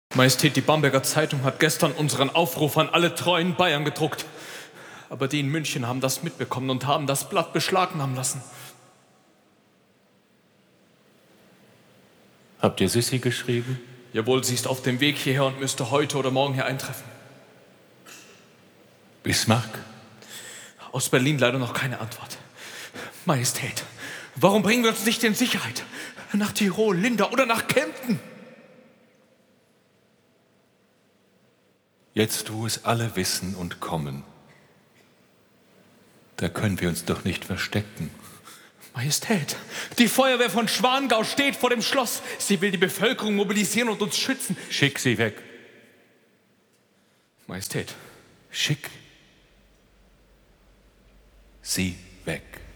Majestät, die Bamberger Zeitung hat gestern unseren Aufruf an alle treuen Bayern gedruckt. Aber die in München haben das mitbekommen und haben das Blatt beschlagnahmen lassen. Habt ihr Sissi geschrieben? Jawohl, sie ist auf dem Weg hierher und müsste heute oder morgen hier eintreffen. Bismarck? Aus Berlin leider noch keine Antwort. Majestät, warum bringen wir uns nicht in Sicherheit? Nach Tirol, Linda oder nach Kempten? Jetzt, wo es alle wissen und kommen, da können wir uns doch nicht verstecken. Majestät, die Feuerwehr von Schwangau steht vor dem Schloss. Sie will die Bevölkerung mobilisieren und uns schützen. Schick sie weg. Majestät. Schick sie weg.